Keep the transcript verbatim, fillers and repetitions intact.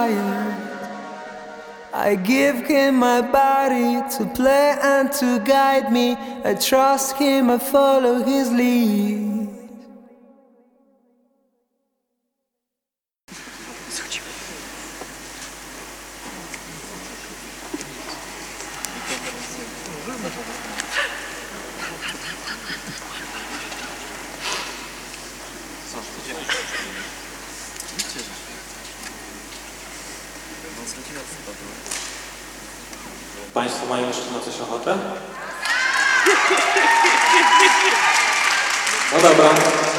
I give him my body to play and to guide me. I trust him, I follow his lead. Państwo mają jeszcze na coś ochotę? No dobra.